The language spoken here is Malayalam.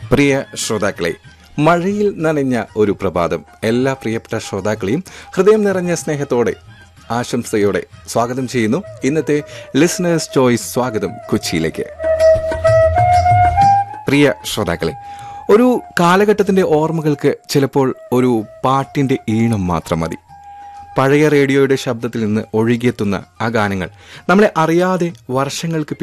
പ്രിയ ശ്രോതാക്കളെ, മഴയിൽ നനഞ്ഞ ഒരു പ്രഭാതം. എല്ലാ പ്രിയപ്പെട്ട ശ്രോതാക്കളെയും ഹൃദയം നിറഞ്ഞ സ്നേഹത്തോടെ ആശംസയോടെ സ്വാഗതം ചെയ്യുന്നു ഇന്നത്തെ ലിസണേഴ്സ് ചോയ്സ് സ്വാഗതം കൊച്ചിയിലേക്ക്. പ്രിയ ശ്രോതാക്കളെ, ഒരു കാലഘട്ടത്തിന്റെ ഓർമ്മകൾക്ക് ചിലപ്പോൾ ഒരു പാട്ടിന്റെ ഈണം മാത്രം മതി. പഴയ റേഡിയോയുടെ ശബ്ദത്തിൽ നിന്ന് ഒഴുകിയെത്തുന്ന ആ ഗാനങ്ങൾ നമ്മളെ അറിയാതെ വർഷങ്ങൾക്ക്